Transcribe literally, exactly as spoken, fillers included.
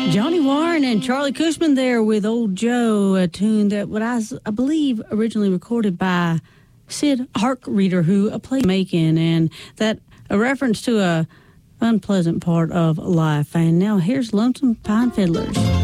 Johnny Warren and Charlie Cushman there with Old Joe, a tune that what I, I believe originally recorded by Sid Harkreader, who played Macon, and that a reference to a unpleasant part of life. And now here's Lonesome Pine Fiddlers.